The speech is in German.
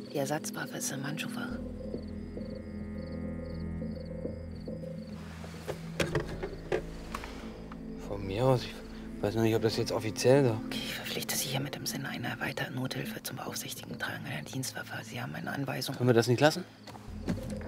Die Ersatzwaffe ist im Handschuhfach. Von mir aus. Ich weiß noch nicht, ob das jetzt offiziell ist. Okay, ich verpflichte Sie hiermit im Sinne einer erweiterten Nothilfe zum beaufsichtigten Tragen einer Dienstwaffe. Sie haben eine Anweisung. Können wir das nicht lassen?